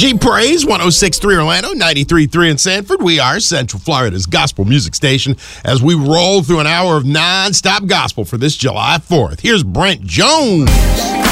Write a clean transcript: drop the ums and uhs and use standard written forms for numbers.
G Praise, 106.3 Orlando, 93.3 in Sanford. We are Central Florida's gospel music station as we roll through an hour of non-stop gospel for this July 4th. Here's Brent Jones.